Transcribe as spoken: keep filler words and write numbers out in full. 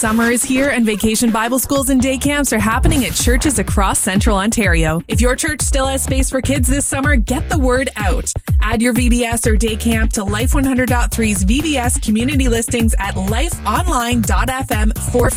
Summer is here and Vacation Bible Schools and day camps are happening at churches across Central Ontario. If your church still has space for kids this summer, get the word out. Add your V B S or day camp to Life one hundred point three's V B S community listings at life online dot f m for